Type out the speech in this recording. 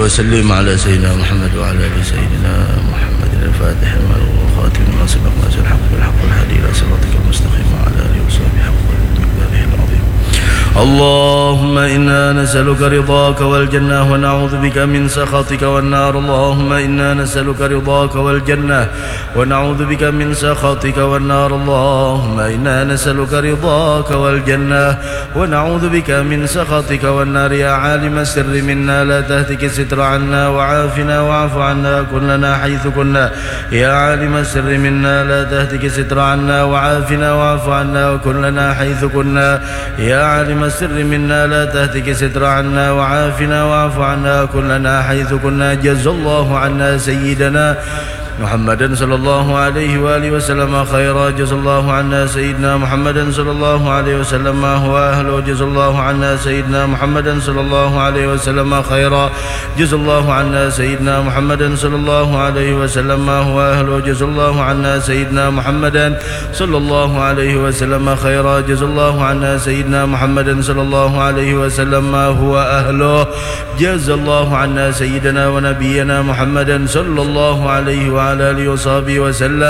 وسلم على سيدنا محمد وعلى آل سيدنا محمد الفاتح والخاتم لما سبق ناصر الحق بالحق والهادي إلى صراطك المستقيم وعلى آله وصحبه حق ومقداره العظيم. اللهم إنا نسألك رضاك والجنة ونعوذ بك من سخطك والنار. اللهم إنا نسألك رضاك والجنة ونعوذ بك من سخطك والنار. اللهم إنا نسألك رضاك والجنة ونعوذ بك من سخطك والنار. يا عالم السر منا لا تهتك الستر عنا وعافنا واعف عنا كلنا حيث كنا. يا عالم السر منا لا تهتك الستر عنا وعافنا واعف عنا وكلنا حيث كنا. يا عالم السر منا لا تهتك ستر عنا وعافنا واعف عنا كلنا حيث كنا. جزا الله عنا سيدنا محمدا صلى الله عليه وآله وسلم خيرا. جزا الله عنا سيدنا محمدا صلى الله عليه وسلم ما هو أهله. جزا الله عنا سيدنا محمدا صلى الله عليه وسلم خيرا. جزا الله عنا سيدنا محمدا صلى الله عليه وسلم ما هو أهله. جزا الله عنا سيدنا محمدا صلى الله عليه وسلم خيرا. جزا الله عنا سيدنا محمدا صلى الله عليه وسلم ما هو أهله. جزا الله عنا سيدنا ونبينا محمدا صلى الله عليه وعلى آله وصحبه وسلم.